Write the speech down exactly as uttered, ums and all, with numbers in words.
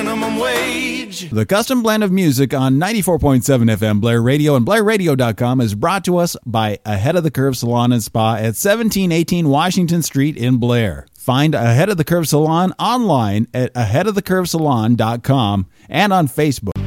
minimum wage. The Custom Blend of Music on ninety-four point seven F M Blair Radio and Blair Radio dot com is brought to us by Ahead of the Curve Salon and Spa at seventeen eighteen Washington Street in Blair. Find Ahead of the Curve Salon online at ahead of the curve salon dot com and on Facebook.